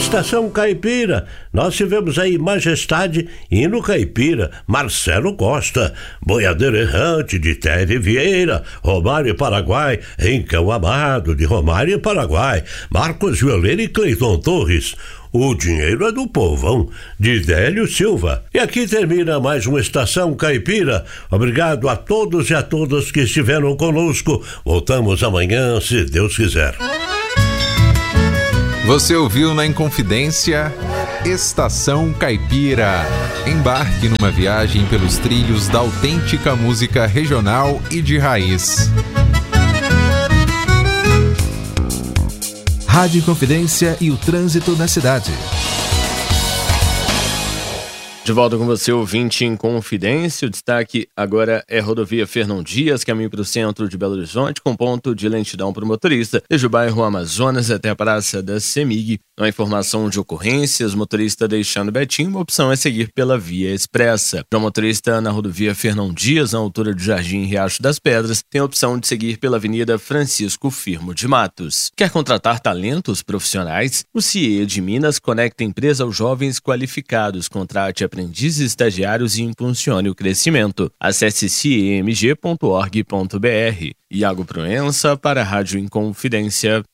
Estação Caipira, nós tivemos aí Majestade, Hino Caipira, Marcelo Costa, Boiadeiro Errante de Teve Vieira, Romário Paraguai, Rincão Amado de Romário Paraguai, Marcos Violeiro e Cleiton Torres. O dinheiro é do povão, de Délio Silva. E aqui termina mais uma Estação Caipira. Obrigado a todos e a todas que estiveram conosco. Voltamos amanhã, se Deus quiser. Você ouviu na Inconfidência Estação Caipira. Embarque numa viagem pelos trilhos da autêntica música regional e de raiz. Rádio Inconfidência e o trânsito na cidade. De volta com você, ouvinte em Confidência. O destaque agora é rodovia Fernão Dias, caminho para o centro de Belo Horizonte, com ponto de lentidão para o motorista, desde o bairro Amazonas até a Praça da Semig. Não há informação de ocorrências, motorista deixando Betim, a opção é seguir pela via expressa. Para o motorista na rodovia Fernão Dias, na altura do Jardim Riacho das Pedras, tem a opção de seguir pela Avenida Francisco Firmo de Matos. Quer contratar talentos profissionais? O CIE de Minas conecta a empresa aos jovens qualificados. Contrate aprendizes, estagiários e impulsione o crescimento. Acesse ciemg.org.br. Iago Proença para a Rádio Inconfidência.